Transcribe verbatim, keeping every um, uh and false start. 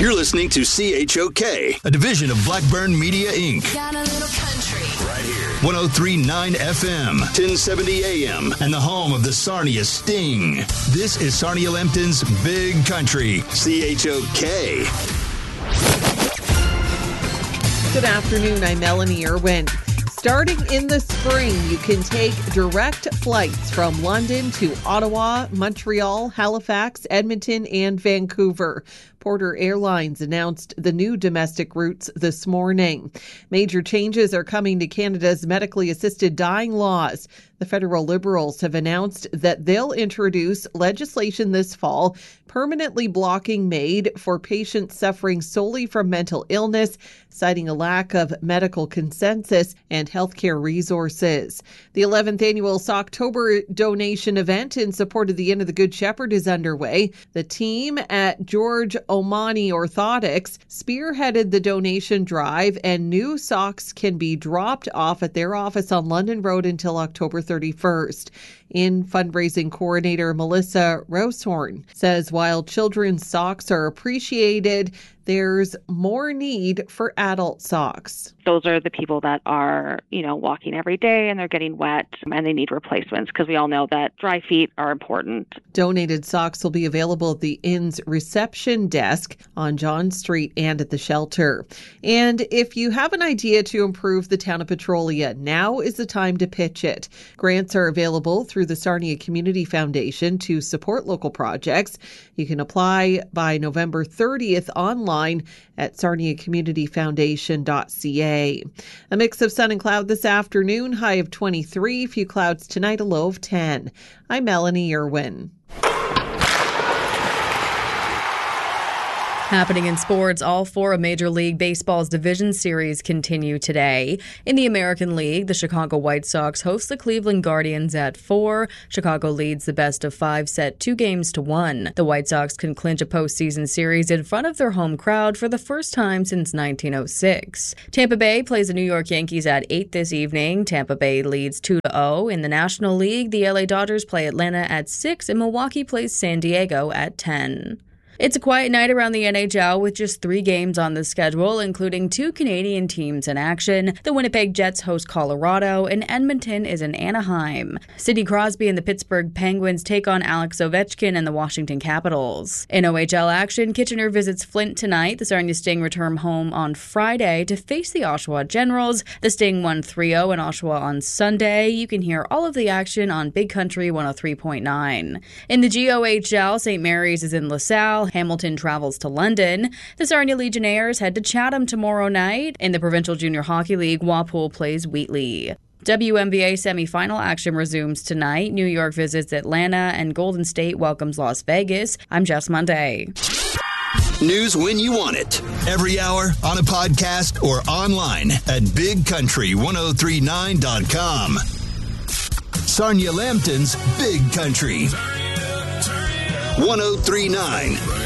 You're listening to C H O K, a division of Blackburn Media, Incorporated. Got a little country. Right here. one oh three point nine F M, ten seventy A M, and the home of the Sarnia Sting. This is Sarnia Lambton's Big Country, C H O K. Good afternoon, I'm Melanie Irwin. Starting in the spring, you can take direct flights from London to Ottawa, Montreal, Halifax, Edmonton, and Vancouver. Porter Airlines announced the new domestic routes this morning. Major changes are coming to Canada's medically assisted dying laws. The federal Liberals have announced that they'll introduce legislation this fall permanently blocking MAID for patients suffering solely from mental illness, citing a lack of medical consensus and healthcare resources. The eleventh annual Socktober donation event in support of the Inn of the Good Shepherd is underway. The team at George Omani Orthotics spearheaded the donation drive, and new socks can be dropped off at their office on London Road until October thirty-first. In fundraising coordinator Melissa Rosehorn says while children's socks are appreciated, there's more need for adult socks. Those are the people that are, you know, walking every day and they're getting wet and they need replacements because we all know that dry feet are important. Donated socks will be available at the Inn's reception desk on John Street and at the shelter. And if you have an idea to improve the town of Petrolia, now is the time to pitch it. Grants are available through the Sarnia Community Foundation to support local projects. You can apply by November thirtieth online at sarnia community foundation dot c a. A mix of sun and cloud this afternoon, high of twenty-three, few clouds tonight, a low of ten. I'm Melanie Irwin. Happening in sports, all four of Major League Baseball's division series continue today. In the American League, the Chicago White Sox host the Cleveland Guardians at four. Chicago leads the best of five set two games to one. The White Sox can clinch a postseason series in front of their home crowd for the first time since nineteen oh six. Tampa Bay plays the New York Yankees at eight this evening. Tampa Bay leads two to oh. In the National League, the L A Dodgers play Atlanta at six, and Milwaukee plays San Diego at ten. It's a quiet night around the N H L with just three games on the schedule, including two Canadian teams in action. The Winnipeg Jets host Colorado, and Edmonton is in Anaheim. Sidney Crosby and the Pittsburgh Penguins take on Alex Ovechkin and the Washington Capitals. In O H L action, Kitchener visits Flint tonight. The Sarnia Sting return home on Friday to face the Oshawa Generals. The Sting won three oh in Oshawa on Sunday. You can hear all of the action on Big Country one oh three point nine. In the G O H L, Saint Mary's is in LaSalle. Hamilton travels to London. The Sarnia Legionnaires head to Chatham tomorrow night. In the Provincial Junior Hockey League, Walpole plays Wheatley. W N B A semifinal action resumes tonight. New York visits Atlanta, and Golden State welcomes Las Vegas. I'm Jess Monday. News when you want it. Every hour, on a podcast, or online at big country ten thirty-nine dot com. Sarnia Lambton's Big Country. ten thirty-nine